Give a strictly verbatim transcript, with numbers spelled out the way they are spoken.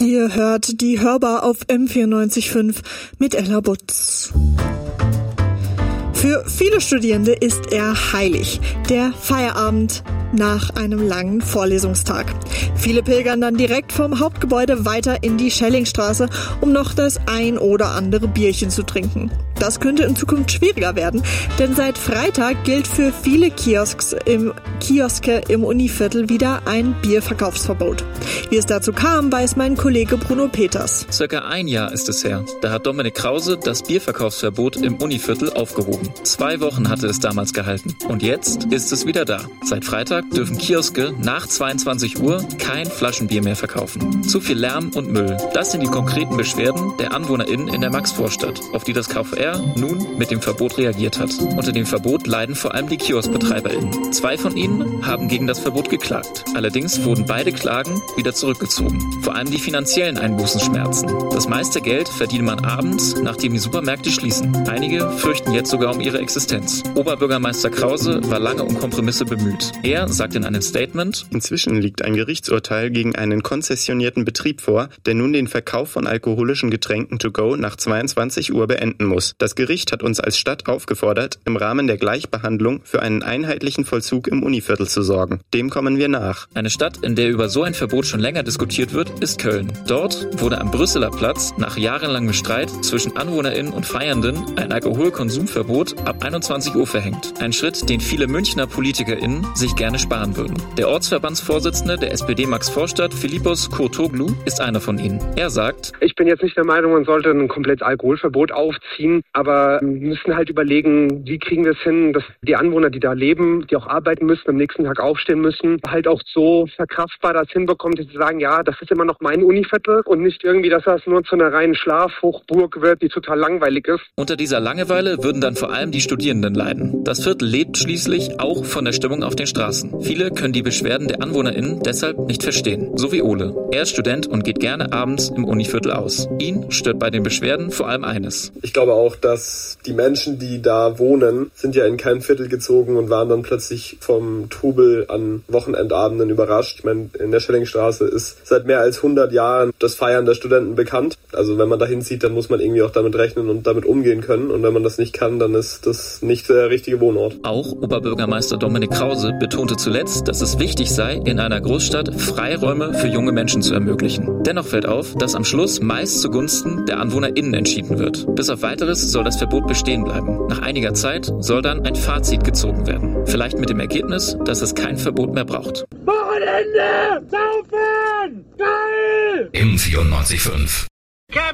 Ihr hört die Hörbar auf M vierundneunzig Komma fünf mit Ella Butz. Für viele Studierende ist er heilig, der Feierabend nach einem langen Vorlesungstag. Viele pilgern dann direkt vom Hauptgebäude weiter in die Schellingstraße, um noch das ein oder andere Bierchen zu trinken. Das könnte in Zukunft schwieriger werden, denn seit Freitag gilt für viele Kiosks im, Kioske im Univiertel wieder ein Bierverkaufsverbot. Wie es dazu kam, weiß mein Kollege Bruno Peters. Circa ein Jahr ist es her. Da hat Dominik Krause das Bierverkaufsverbot im Univiertel aufgehoben. Zwei Wochen hatte es damals gehalten. Und jetzt ist es wieder da. Seit Freitag dürfen Kioske nach zweiundzwanzig Uhr kein Flaschenbier mehr verkaufen. Zu viel Lärm und Müll. Das sind die konkreten Beschwerden der AnwohnerInnen in der Maxvorstadt, auf die das K V R nun mit dem Verbot reagiert hat. Unter dem Verbot leiden vor allem die KioskbetreiberInnen. Zwei von ihnen haben gegen das Verbot geklagt. Allerdings wurden beide Klagen wieder zurückgezogen. Vor allem die finanziellen Einbußen schmerzen. Das meiste Geld verdiene man abends, nachdem die Supermärkte schließen. Einige fürchten jetzt sogar um ihre Existenz. Oberbürgermeister Krause war lange um Kompromisse bemüht. Er sagt in einem Statement: Inzwischen liegt ein Gerichtsurteil gegen einen konzessionierten Betrieb vor, der nun den Verkauf von alkoholischen Getränken to go nach zweiundzwanzig Uhr beenden muss. Das Gericht hat uns als Stadt aufgefordert, im Rahmen der Gleichbehandlung für einen einheitlichen Vollzug im Univiertel zu sorgen. Dem kommen wir nach. Eine Stadt, in der über so ein Verbot schon länger diskutiert wird, ist Köln. Dort wurde am Brüsseler Platz nach jahrelangem Streit zwischen AnwohnerInnen und Feiernden ein Alkoholkonsumverbot ab einundzwanzig Uhr verhängt. Ein Schritt, den viele Münchner PolitikerInnen sich gerne sparen würden. Der Ortsverbandsvorsitzende der S P D Maxvorstadt, Philippos Kurtoglu, ist einer von ihnen. Er sagt: Ich bin jetzt nicht der Meinung, man sollte ein komplettes Alkoholverbot aufziehen, aber wir müssen halt überlegen, wie kriegen wir es hin, dass die Anwohner, die da leben, die auch arbeiten müssen, am nächsten Tag aufstehen müssen, halt auch so verkraftbar das hinbekommt, dass sie sagen, ja, das ist immer noch mein Univiertel und nicht irgendwie, dass das nur zu einer reinen Schlafhochburg wird, die total langweilig ist. Unter dieser Langeweile würden dann vor allem die Studierenden leiden. Das Viertel lebt schließlich auch von der Stimmung auf den Straßen. Viele können die Beschwerden der AnwohnerInnen deshalb nicht verstehen. So wie Ole. Er ist Student und geht gerne abends im Univiertel aus. Ihn stört bei den Beschwerden vor allem eines. Ich glaube auch, dass die Menschen, die da wohnen, sind ja in kein Viertel gezogen und waren dann plötzlich vom Trubel an Wochenendabenden überrascht. Ich meine, in der Schellingstraße ist seit mehr als hundert Jahren das Feiern der Studenten bekannt. Also wenn man da hinzieht, dann muss man irgendwie auch damit rechnen und damit umgehen können. Und wenn man das nicht kann, dann ist das nicht der richtige Wohnort. Auch Oberbürgermeister Dominik Krause betonte zuletzt, dass es wichtig sei, in einer Großstadt Freiräume für junge Menschen zu ermöglichen. Dennoch fällt auf, dass am Schluss meist zugunsten der AnwohnerInnen entschieden wird. Bis auf Weiteres soll das Verbot bestehen bleiben. Nach einiger Zeit soll dann ein Fazit gezogen werden. Vielleicht mit dem Ergebnis, dass es kein Verbot mehr braucht. Wochenende! Saufen! Geil! M vierundneunzig Komma fünf